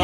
Fígaro.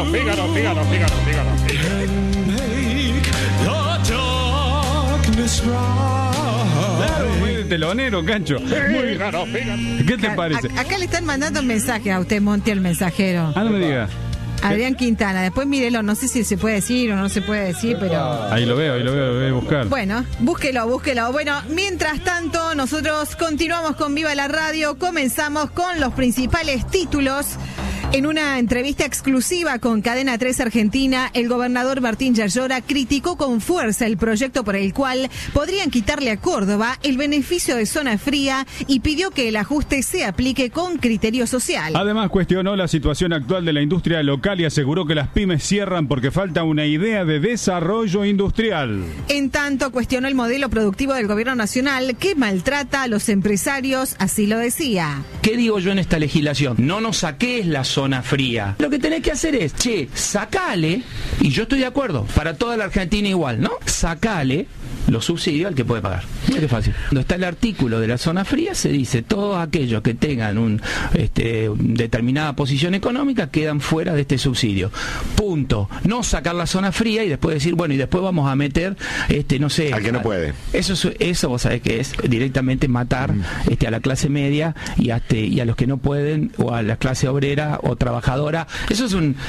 Claro, muy de telonero, Cancho. Fígaro. ¿Qué te parece? Acá le están mandando mensajes a usted, Monti, el mensajero. Ah, no me diga. Adrián Quintana, después mírelo, no sé si se puede decir o no se puede decir, pero... Ahí lo veo, lo voy a buscar. Bueno, búsquelo. Bueno, mientras tanto, nosotros continuamos con Viva la Radio, comenzamos con los principales títulos. En una entrevista exclusiva con Cadena 3 Argentina, el gobernador Martín Yayora criticó con fuerza el proyecto por el cual podrían quitarle a Córdoba el beneficio de zona fría y pidió que el ajuste se aplique con criterio social. Además, cuestionó la situación actual de la industria local y aseguró que las pymes cierran porque falta una idea de desarrollo industrial. En tanto, cuestionó el modelo productivo del gobierno nacional que maltrata a los empresarios, así lo decía. ¿Qué digo yo en esta legislación? No nos saques la zona fría. Lo que tenés que hacer es, sacale, y yo estoy de acuerdo, para toda la Argentina igual, ¿no? Sacale los subsidios al que puede pagar. Mira qué fácil. Cuando está el artículo de la zona fría, se dice, todos aquellos que tengan determinada posición económica quedan fuera de este subsidio. Punto. No sacar la zona fría y después decir, bueno, y después vamos a meter, no sé... Al que no puede. Eso vos sabés que es directamente matar a la clase media y a los que no pueden, o a la clase obrera o trabajadora. Eso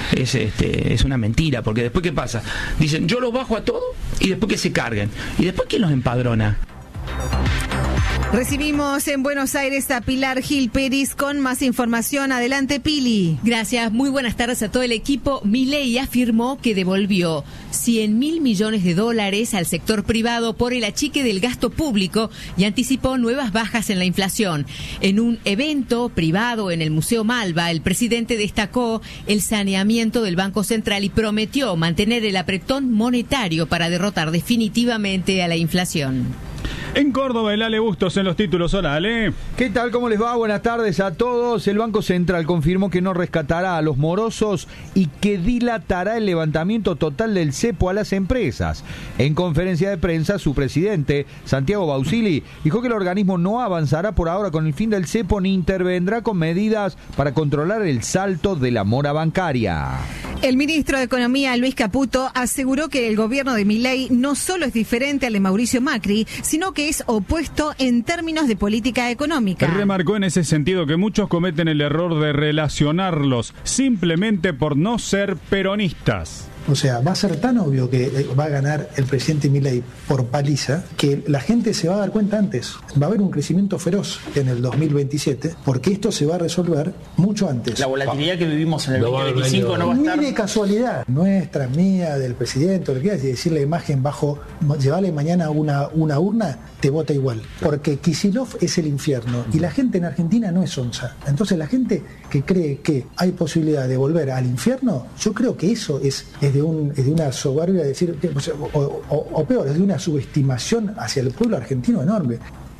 es una mentira, porque después ¿qué pasa? Dicen, yo los bajo a todos y después que se carguen. ¿Y después quién los empadrona? Recibimos en Buenos Aires a Pilar Gil Peris con más información. Adelante, Pili. Gracias, muy buenas tardes a todo el equipo. Milei afirmó que devolvió 100.000 millones de dólares al sector privado por el achique del gasto público y anticipó nuevas bajas en la inflación. En un evento privado en el Museo Malva, el presidente destacó el saneamiento del Banco Central y prometió mantener el apretón monetario para derrotar definitivamente a la inflación. En Córdoba, el Ale Bustos en los títulos. Hola, Ale. ¿Qué tal? ¿Cómo les va? Buenas tardes a todos. El Banco Central confirmó que no rescatará a los morosos y que dilatará el levantamiento total del cepo a las empresas. En conferencia de prensa, su presidente, Santiago Bausili, dijo que el organismo no avanzará por ahora con el fin del cepo ni intervendrá con medidas para controlar el salto de la mora bancaria. El ministro de Economía, Luis Caputo, aseguró que el gobierno de Milei no solo es diferente al de Mauricio Macri, sino que es opuesto en términos de política económica. Remarcó en ese sentido que muchos cometen el error de relacionarlos simplemente por no ser peronistas. O sea, va a ser tan obvio que va a ganar el presidente Milei por paliza que la gente se va a dar cuenta antes. Va a haber un crecimiento feroz en el 2027 porque esto se va a resolver mucho antes. La volatilidad que vivimos en el 2025 no va a estar... Ni de casualidad. Nuestra, mía, del presidente, lo que quieras, y decir la imagen llevarle mañana una urna, te vota igual. Porque Kicillof es el infierno y la gente en Argentina no es onza. Entonces la gente que cree que hay posibilidad de volver al infierno, yo creo que eso es de una soberbia, decir, o peor, es de una subestimación hacia el pueblo argentino enorme.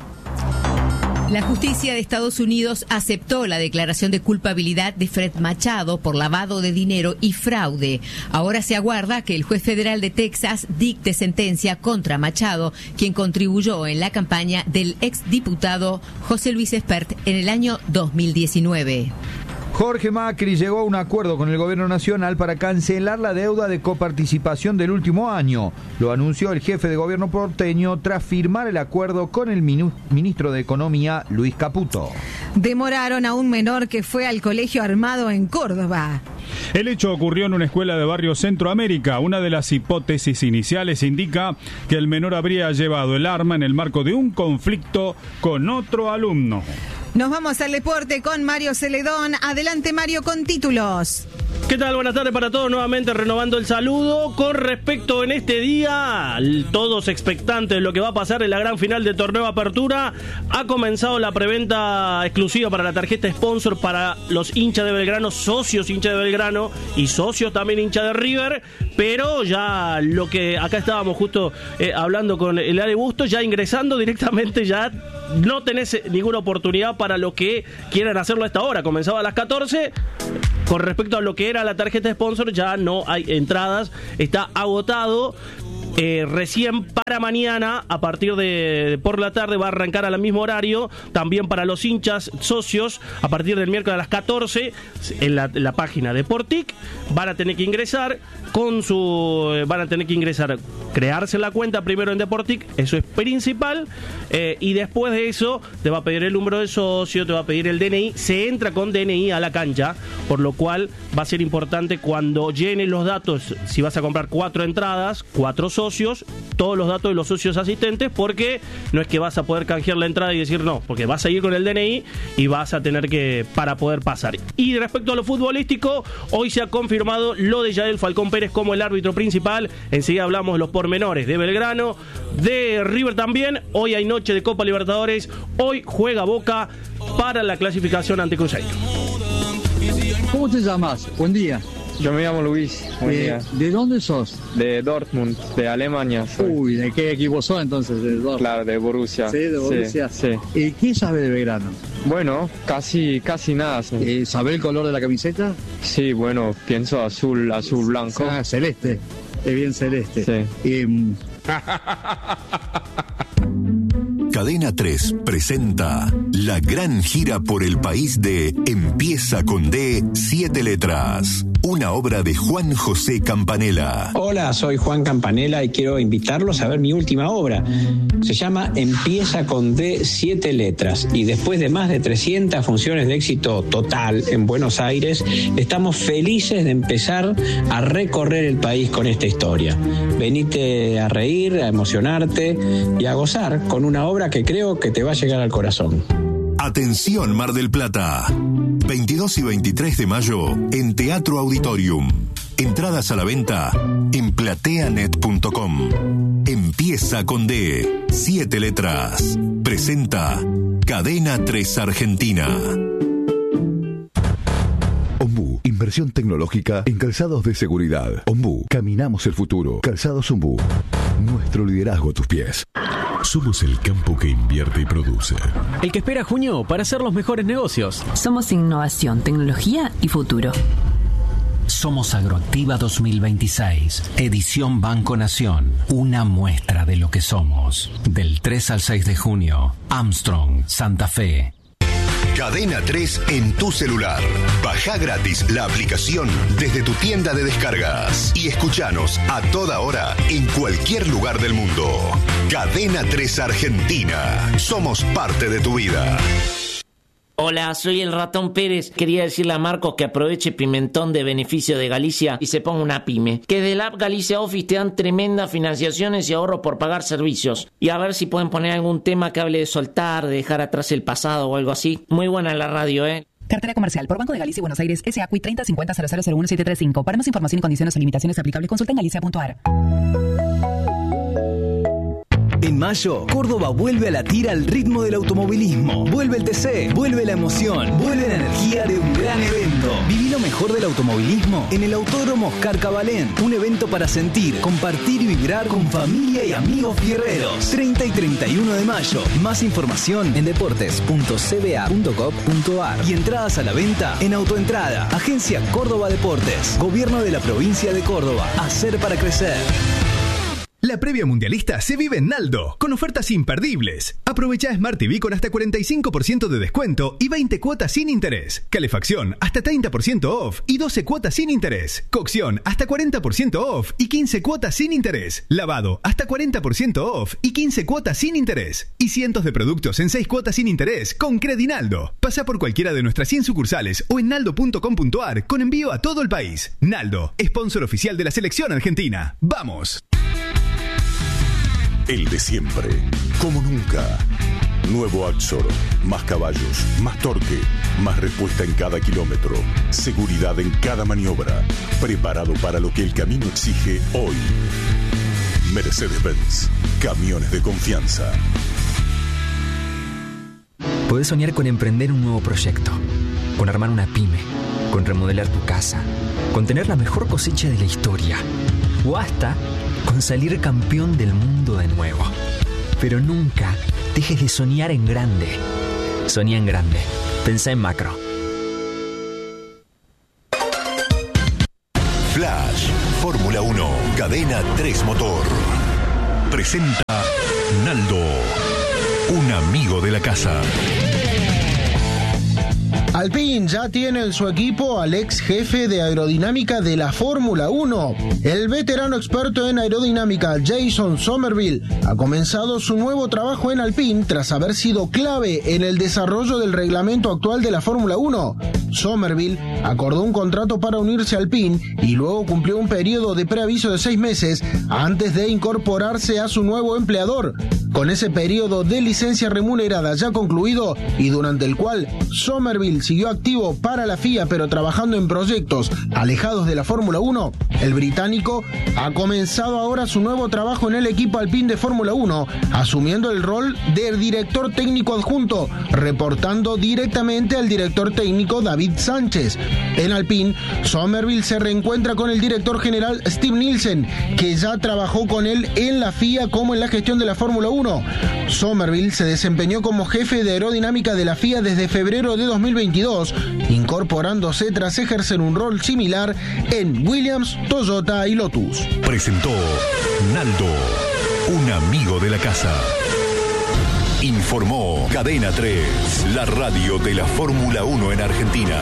La justicia de Estados Unidos aceptó la declaración de culpabilidad de Fred Machado por lavado de dinero y fraude. Ahora se aguarda que el juez federal de Texas dicte sentencia contra Machado, quien contribuyó en la campaña del exdiputado José Luis Espert en el año 2019. Jorge Macri llegó a un acuerdo con el gobierno nacional para cancelar la deuda de coparticipación del último año. Lo anunció el jefe de gobierno porteño tras firmar el acuerdo con el ministro de Economía, Luis Caputo. Demoraron a un menor que fue al colegio armado en Córdoba. El hecho ocurrió en una escuela de barrio Centroamérica. Una de las hipótesis iniciales indica que el menor habría llevado el arma en el marco de un conflicto con otro alumno. Nos vamos al deporte con Mario Celedón. Adelante, Mario, con títulos. ¿Qué tal? Buenas tardes para todos. Nuevamente renovando el saludo. Con respecto en este día, todos expectantes de lo que va a pasar en la gran final de Torneo Apertura. Ha comenzado la preventa exclusiva para la tarjeta sponsor para los hinchas de Belgrano, socios hinchas de Belgrano y socios también hinchas de River. Pero ya lo que acá estábamos justo hablando con el Ale Bustos, ya ingresando directamente ya no tenés ninguna oportunidad para los que quieran hacerlo a esta hora. Comenzaba a las 14. Con respecto a lo que era la tarjeta sponsor, ya no hay entradas, está agotado. Recién para mañana, a partir de por la tarde, va a arrancar al mismo horario. También para los hinchas socios, a partir del miércoles a las 14, en la página de Portic, van a tener que ingresar crearse la cuenta primero en Deportic, eso es principal, y después de eso te va a pedir el número de socio, te va a pedir el DNI, se entra con DNI a la cancha, por lo cual va a ser importante cuando llenes los datos, si vas a comprar 4 entradas, 4 socios, todos los datos de los socios asistentes, porque no es que vas a poder canjear la entrada y decir no, porque vas a ir con el DNI y vas a tener que, para poder pasar. Y respecto a lo futbolístico, hoy se ha confirmado lo de Yael Falcón Pérez como el árbitro principal. Enseguida hablamos de los pormenores de Belgrano, de River también. Hoy hay noche de Copa Libertadores, hoy juega Boca para la clasificación ante Cruzeiro. ¿Cómo te llamas? Buen día. Yo me llamo Luis. Buen día. ¿De dónde sos? De Dortmund, de Alemania. Soy. Uy, ¿de qué equipo sos entonces? ¿De Dortmund? Claro, de Borussia. Sí, de Borussia. Sí. ¿Y qué sabe de Belgrano? Bueno, casi nada. Sí. ¿Sabe el color de la camiseta? Sí, bueno, pienso azul blanco. Ah, celeste. Es bien celeste. Sí. Cadena 3 presenta la gran gira por el país de Empieza con D, 7 letras. Una obra de Juan José Campanella. Hola, soy Juan Campanella y quiero invitarlos a ver mi última obra. Se llama Empieza con D, 7 letras. Y después de más de 300 funciones de éxito total en Buenos Aires, estamos felices de empezar a recorrer el país con esta historia. Venite a reír, a emocionarte y a gozar con una obra que creo que te va a llegar al corazón. Atención Mar del Plata, 22 y 23 de mayo en Teatro Auditorium. Entradas a la venta en plateanet.com. Empieza con D, 7 letras. Presenta Cadena 3 Argentina. Ombú, inversión tecnológica en calzados de seguridad. Ombú, caminamos el futuro. Calzados Ombú, nuestro liderazgo a tus pies. Somos el campo que invierte y produce. El que espera junio para hacer los mejores negocios. Somos innovación, tecnología y futuro. Somos Agroactiva 2026, edición Banco Nación. Una muestra de lo que somos. Del 3 al 6 de junio, Armstrong, Santa Fe. Cadena 3 en tu celular. Baja gratis la aplicación desde tu tienda de descargas y escuchanos a toda hora en cualquier lugar del mundo. Cadena 3 Argentina. Somos parte de tu vida. Hola, soy el Ratón Pérez. Quería decirle a Marcos que aproveche Pimentón de beneficio de Galicia y se ponga una pyme. Que de la app Galicia Office te dan tremendas financiaciones y ahorro por pagar servicios. Y a ver si pueden poner algún tema que hable de soltar, de dejar atrás el pasado o algo así. Muy buena la radio, ¿eh? Cartera comercial por Banco de Galicia y Buenos Aires, SACUI 3050001735. Para más información y condiciones o limitaciones aplicables, consulta en galicia.ar. En mayo, Córdoba vuelve a latir al ritmo del automovilismo. Vuelve el TC, vuelve la emoción, vuelve la energía de un gran evento. Viví lo mejor del automovilismo en el Autódromo Oscar Cabalén. Un evento para sentir, compartir y vibrar con familia y amigos fierreros. 30 y 31 de mayo. Más información en deportes.cba.gov.ar y entradas a la venta en Autoentrada. Agencia Córdoba Deportes. Gobierno de la provincia de Córdoba. Hacer para crecer. La previa mundialista se vive en Naldo, con ofertas imperdibles. Aprovecha Smart TV con hasta 45% de descuento y 20 cuotas sin interés. Calefacción hasta 30% off y 12 cuotas sin interés. Cocción hasta 40% off y 15 cuotas sin interés. Lavado hasta 40% off y 15 cuotas sin interés. Y cientos de productos en 6 cuotas sin interés con Credinaldo. Pasa por cualquiera de nuestras 100 sucursales o en naldo.com.ar con envío a todo el país. Naldo, sponsor oficial de la selección argentina. ¡Vamos! El de siempre, como nunca. Nuevo Axor, más caballos, más torque, más respuesta en cada kilómetro, seguridad en cada maniobra, preparado para lo que el camino exige hoy. Mercedes-Benz, camiones de confianza. Podés soñar con emprender un nuevo proyecto, con armar una pyme, con remodelar tu casa, con tener la mejor cosecha de la historia, o hasta con salir campeón del mundo de nuevo. Pero nunca dejes de soñar en grande. Soñá en grande. Pensá en macro. Flash, Fórmula 1, Cadena 3 Motor. Presenta Naldo, un amigo de la casa. Alpine ya tiene en su equipo al ex jefe de aerodinámica de la Fórmula 1. El veterano experto en aerodinámica Jason Somerville ha comenzado su nuevo trabajo en Alpine tras haber sido clave en el desarrollo del reglamento actual de la Fórmula 1. Somerville acordó un contrato para unirse a Alpine y luego cumplió un periodo de preaviso de 6 meses antes de incorporarse a su nuevo empleador. Con ese periodo de licencia remunerada ya concluido y durante el cual Somerville siguió activo para la FIA pero trabajando en proyectos alejados de la Fórmula 1, el británico ha comenzado ahora su nuevo trabajo en el equipo Alpine de Fórmula 1, asumiendo el rol de director técnico adjunto, reportando directamente al director técnico David Sánchez. En Alpine, Somerville se reencuentra con el director general Steve Nielsen, que ya trabajó con él en la FIA como en la gestión de la Fórmula 1. Somerville se desempeñó como jefe de aerodinámica de la FIA desde febrero de 2022, incorporándose tras ejercer un rol similar en Williams, Toyota y Lotus. Presentó Naldo, un amigo de la casa. Informó Cadena 3, la radio de la Fórmula 1 en Argentina.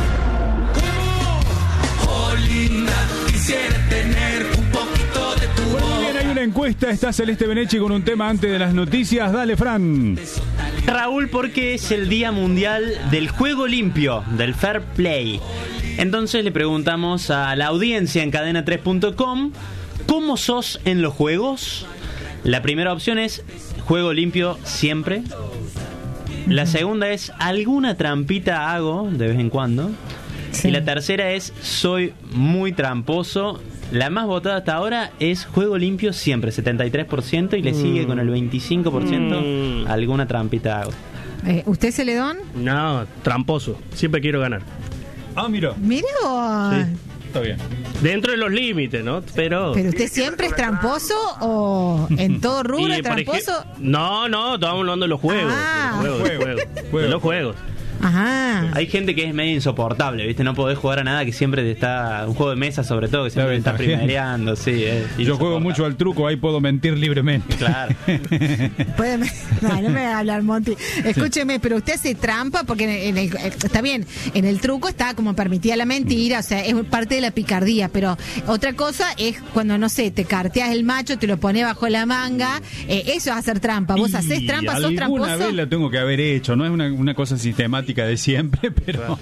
Oh, linda, quisiera tener un poquito de tu voz. Muy bien, hay una encuesta, está Celeste Benechi con un tema antes de las noticias. Dale, Fran. Raúl, porque es el Día Mundial del Juego Limpio, del Fair Play. Entonces le preguntamos a la audiencia en cadena3.com, ¿cómo sos en los juegos? La primera opción es juego limpio siempre. La segunda es alguna trampita hago de vez en cuando. Sí. Y la tercera es soy muy tramposo. La más votada hasta ahora es juego limpio siempre, 73%, y le sigue con el 25% alguna trampita hago. ¿Usted, Celedón? No, tramposo. Siempre quiero ganar. Ah, mira. Mira vos. Sí. Está bien. Dentro de los límites, ¿no? Pero usted siempre es tramposo o en todo rubro es tramposo. No, estamos hablando de los juegos. De los juegos. Ajá. Hay gente que es medio insoportable, ¿viste? No podés jugar a nada que siempre te está... Un juego de mesa, sobre todo, que siempre te está primereando, sí. Yo juego mucho al truco, ahí puedo mentir libremente. Claro. No me va a hablar, Monty. Escúcheme, pero usted hace trampa porque está bien, en el truco está como permitida la mentira, o sea, es parte de la picardía, pero otra cosa es cuando, no sé, te carteas el macho, te lo pones bajo la manga, eso es hacer trampa. ¿Vos hacés trampa, sos tramposo? Alguna vez la tengo que haber hecho, no es una cosa sistemática de siempre, pero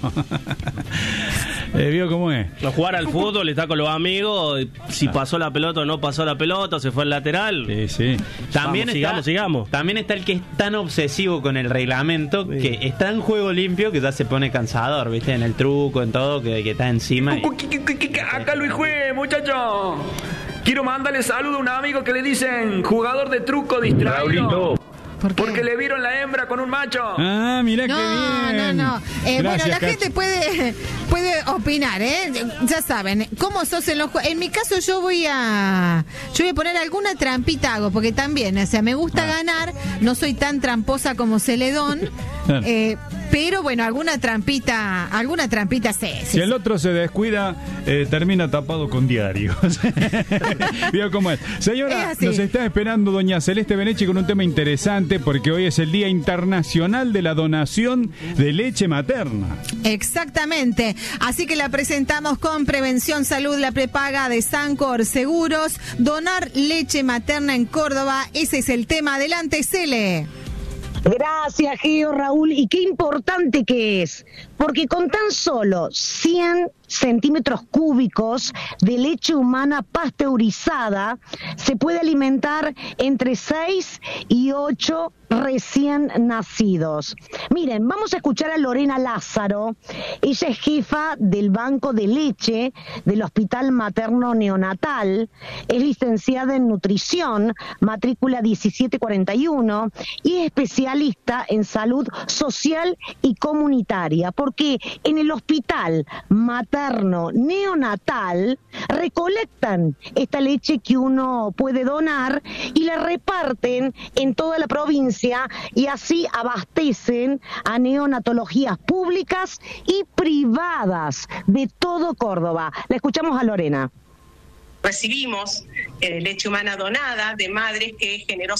vio cómo es. No, jugar al fútbol, está con los amigos, si pasó la pelota o no pasó la pelota, se fue al lateral. Sí. También sigamos. También está el que es tan obsesivo con el reglamento, que está en juego limpio que ya se pone cansador, ¿viste? En el truco, en todo, que está encima. Acá Luis Juez, muchacho. Quiero mandarle saludo a un amigo que le dicen jugador de truco distraído. Porque le vieron la hembra con un macho. Ah, mirá qué bien. No. Bueno, la gente puede opinar, ¿eh? Ya saben, ¿cómo sos en los juegos? En mi caso yo voy a poner alguna trampita hago, porque también, o sea, me gusta ganar, no soy tan tramposa como Celedón, pero bueno, alguna trampita sé. Si el otro se descuida, termina tapado con diarios. ¿Vio cómo es? Señora, nos está esperando doña Celeste Benechi con un tema interesante, porque hoy es el Día Internacional de la Donación de Leche Materna. Exactamente. Así que la presentamos con Prevención Salud, la prepaga de Sancor Seguros. Donar leche materna en Córdoba, ese es el tema. Adelante, Cele. Gracias, Geo, Raúl. Y qué importante que es, porque con tan solo 100 centímetros cúbicos de leche humana pasteurizada se puede alimentar entre 6 y 8 recién nacidos. Miren, vamos a escuchar a Lorena Lázaro. Ella es jefa del Banco de Leche del Hospital Materno Neonatal, es licenciada en nutrición, matrícula 1741, y es especialista en salud social y comunitaria. ¿Por porque en el hospital materno neonatal recolectan esta leche que uno puede donar y la reparten en toda la provincia y así abastecen a neonatologías públicas y privadas de todo Córdoba. La escuchamos a Lorena. Recibimos leche humana donada de madres que generosamente